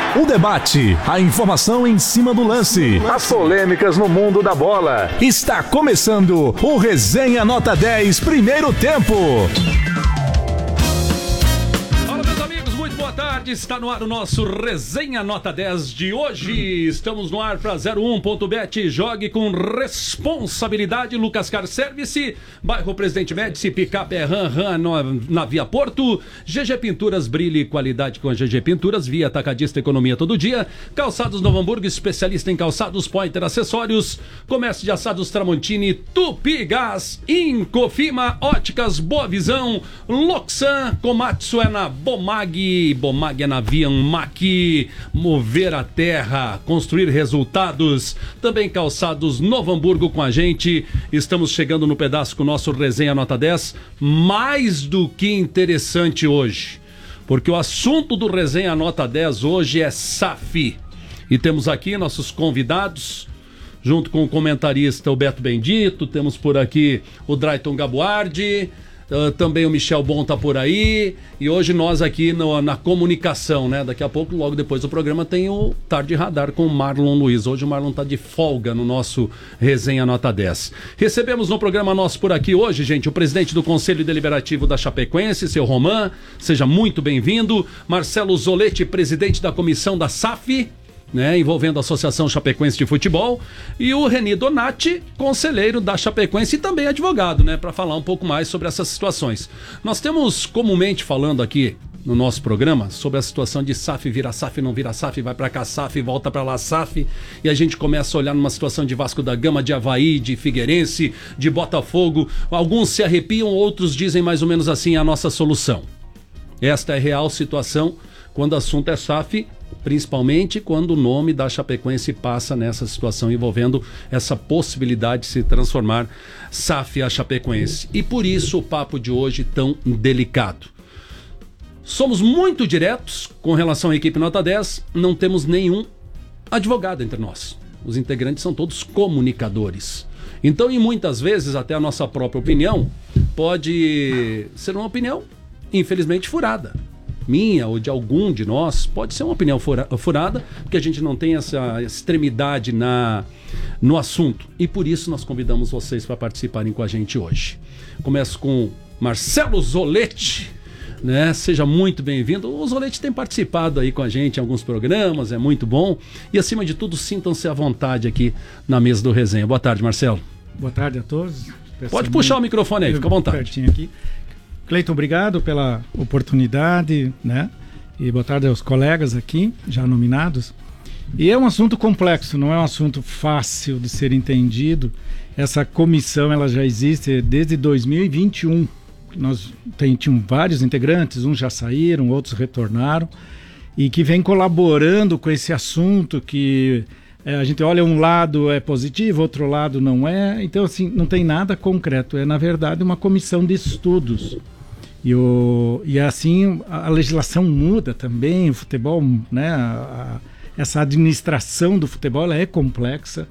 O debate, a informação em cima do lance, as polêmicas no mundo da bola. Está começando o Resenha Nota 10, primeiro tempo. Está no ar o nosso Resenha Nota 10 de hoje. Estamos no ar para 01.bet. Jogue com responsabilidade. Lucas Car Service, bairro Presidente Médici, Picape Ram na Via Porto. GG Pinturas, brilhe qualidade com a GG Pinturas. Via Atacadista, economia todo dia. Calçados Novo Hamburgo, especialista em calçados, Pointer Acessórios. Comércio de assados Tramontini, Tupi Gás, Incofima, Óticas Boa Visão, Loxan, Komatsu é na Bomag é na Vianmac, mover a terra, construir resultados. Também Calçados Novo Hamburgo com a gente. Estamos chegando no pedaço com o nosso Resenha Nota 10, mais do que interessante hoje, porque o assunto do Resenha Nota 10 hoje é SAF. E temos aqui nossos convidados, junto com o comentarista o Beto Bendito, temos por aqui o Drayton Gabuardi, também o Michel Bon tá por aí, e hoje nós aqui na comunicação, né? Daqui a pouco, logo depois do programa, tem o Tarde Radar com o Marlon Luiz. Hoje o Marlon tá de folga no nosso Resenha Nota 10. Recebemos no programa nosso por aqui hoje, gente, o presidente do Conselho Deliberativo da Chapecoense, seu Roman, seja muito bem-vindo. Marcelo Zoletti, presidente da comissão da SAF, né, envolvendo a Associação Chapecoense de Futebol, e o Reni Donati, conselheiro da Chapecoense e também advogado, né, para falar um pouco mais sobre essas situações. Nós temos comumente falando aqui no nosso programa sobre a situação de SAF, vira SAF, não vira SAF, vai para cá SAF, volta para lá SAF, e a gente começa a olhar numa situação de Vasco da Gama, de Avaí, de Figueirense, de Botafogo. Alguns se arrepiam, outros dizem mais ou menos assim: a nossa solução. Esta é a real situação quando o assunto é SAF, principalmente quando o nome da Chapecoense passa nessa situação envolvendo essa possibilidade de se transformar SAF a Chapecoense. E por isso o papo de hoje tão delicado. Somos muito diretos com relação à equipe Nota 10, não temos nenhum advogado entre nós. Os integrantes são todos comunicadores. Então, e muitas vezes, até a nossa própria opinião pode ser uma opinião, infelizmente, furada. Minha ou de algum de nós, pode ser uma opinião furada, porque a gente não tem essa extremidade no assunto. E por isso nós convidamos vocês para participarem com a gente hoje. Começo com Marcelo Zoletti, né? Seja muito bem-vindo. O Zoletti tem participado aí com a gente em alguns programas, é muito bom. E acima de tudo, sintam-se à vontade aqui na mesa do Resenha. Boa tarde, Marcelo. Boa tarde a todos. Pode puxar o microfone aí, fica à vontade. Pertinho aqui. Cleiton, obrigado pela oportunidade, né? E boa tarde aos colegas aqui, já nominados. E é um assunto complexo, não é um assunto fácil de ser entendido. Essa comissão, ela já existe desde 2021. Nós tínhamos vários integrantes, uns já saíram, outros retornaram, e que vem colaborando com esse assunto que a gente olha, um lado é positivo, outro lado não é. Então, assim, não tem nada concreto. É, na verdade, uma comissão de estudos. E assim a legislação muda também, o futebol, né, essa administração do futebol, ela é complexa.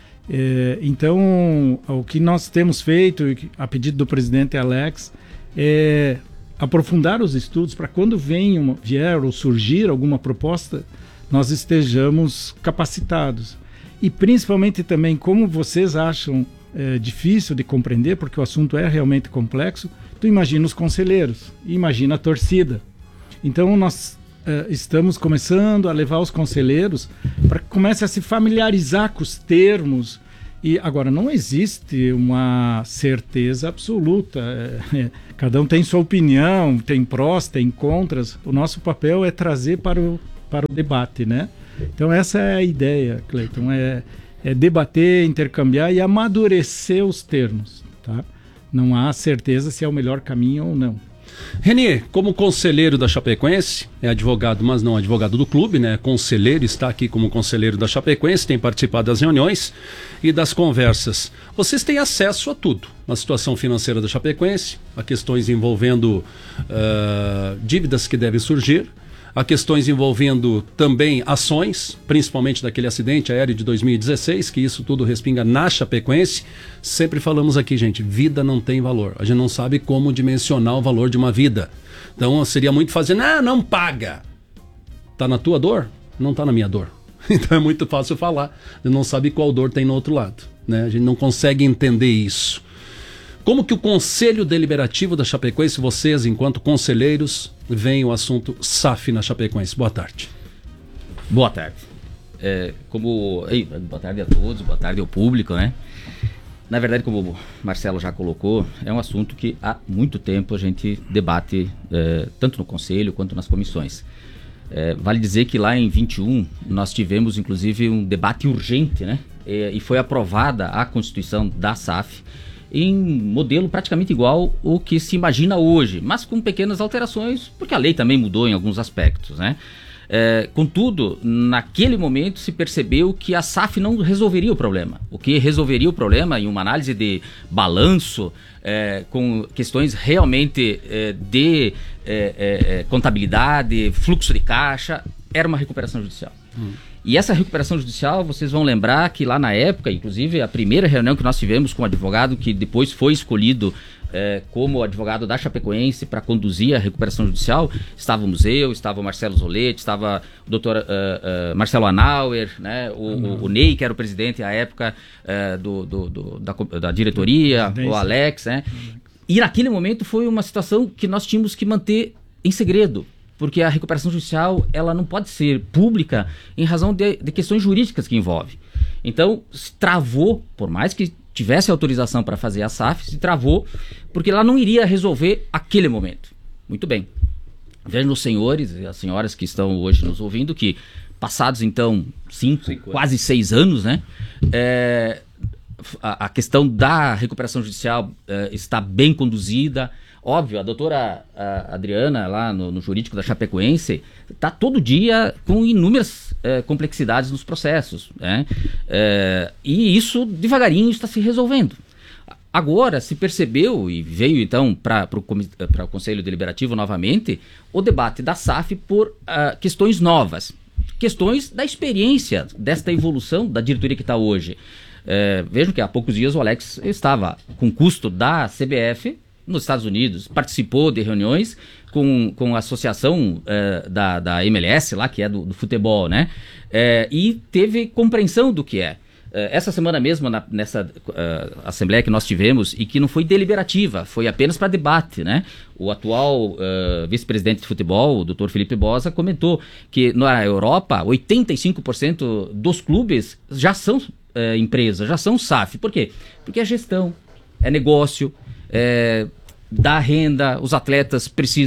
Então, o que nós temos feito, a pedido do presidente Alex, é aprofundar os estudos para quando vier ou surgir alguma proposta, nós estejamos capacitados. E principalmente também, como vocês acham difícil de compreender, porque o assunto é realmente complexo, tu imagina os conselheiros, imagina a torcida. Então nós estamos começando a levar os conselheiros para que comecem a se familiarizar com os termos. E agora, não existe uma certeza absoluta. Cada um tem sua opinião, tem prós, tem contras. O nosso papel é trazer para o debate, né? Então essa é a ideia, Cleiton, é debater, intercambiar e amadurecer os termos, tá? Não há certeza se é o melhor caminho ou não. Reni, como conselheiro da Chapecoense, é advogado, mas não advogado do clube, né? Conselheiro, está aqui como conselheiro da Chapecoense, tem participado das reuniões e das conversas. Vocês têm acesso a tudo, a situação financeira da Chapecoense, a questões envolvendo dívidas que devem surgir, a questões envolvendo também ações, principalmente daquele acidente aéreo de 2016, que isso tudo respinga na Chapecoense. Sempre falamos aqui, gente, vida não tem valor. A gente não sabe como dimensionar o valor de uma vida. Então seria muito fazer, não paga. Tá na tua dor? não está na minha dor. Então é muito fácil falar, você não sabe qual dor tem no outro lado, né? A gente não consegue entender isso. Como que o Conselho Deliberativo da Chapecoense, vocês enquanto conselheiros, veem o assunto SAF na Chapecoense? Boa tarde. Boa tarde. Boa tarde a todos, boa tarde ao público, né? Na verdade, como o Marcelo já colocou, é um assunto que há muito tempo a gente debate, tanto no Conselho quanto nas comissões. Vale dizer que lá em 21 nós tivemos inclusive um debate urgente, né? E foi aprovada a Constituição da SAF em modelo praticamente igual ao que se imagina hoje, mas com pequenas alterações, porque a lei também mudou em alguns aspectos, né? Contudo, naquele momento se percebeu que a SAF não resolveria o problema. O que resolveria o problema, em uma análise de balanço, com questões realmente de contabilidade, fluxo de caixa, era uma recuperação judicial. E essa recuperação judicial, vocês vão lembrar que lá na época, inclusive a primeira reunião que nós tivemos com o advogado, que depois foi escolhido como advogado da Chapecoense para conduzir a recuperação judicial, estávamos estava o Marcelo Zoletti, estava o doutor Marcelo Anauer, né, o Ney, que era o presidente à época da diretoria, o Alex, né? E naquele momento foi uma situação que nós tínhamos que manter em segredo, porque a recuperação judicial ela não pode ser pública em razão de questões jurídicas que envolve. Então, se travou, por mais que tivesse autorização para fazer a SAF, se travou, porque ela não iria resolver aquele momento. Muito bem. Vejam os senhores e as senhoras que estão hoje nos ouvindo que, passados então 5, quase 6 anos, né? A questão da recuperação judicial está bem conduzida. Óbvio, a doutora Adriana, lá no jurídico da Chapecoense, está todo dia com inúmeras complexidades nos processos, né? E isso, devagarinho, está se resolvendo. Agora, se percebeu, e veio então para o Conselho Deliberativo novamente, o debate da SAF por questões novas, questões da experiência desta evolução da diretoria que está hoje. Vejam que há poucos dias o Alex estava com custo da CBF nos Estados Unidos, participou de reuniões com a associação da MLS, lá, que é do futebol, né? E teve compreensão do que é. Essa semana mesmo, nessa assembleia que nós tivemos, e que não foi deliberativa, foi apenas para debate, né? O atual vice-presidente de futebol, o Dr. Felipe Bosa, comentou que na Europa, 85% dos clubes já são empresas, já são SAF. Por quê? Porque é gestão, é negócio, dá renda, os atletas precisam